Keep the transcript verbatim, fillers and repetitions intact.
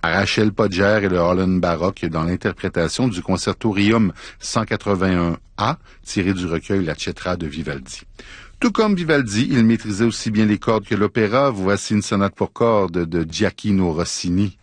Rachel Podger et le Holland Baroque dans l'interprétation du Concertorium cent quatre-vingt-un A, tiré du recueil La Cetra de Vivaldi. Tout comme Vivaldi, il maîtrisait aussi bien les cordes que l'opéra. Voici une sonate pour cordes de Giacchino Rossini.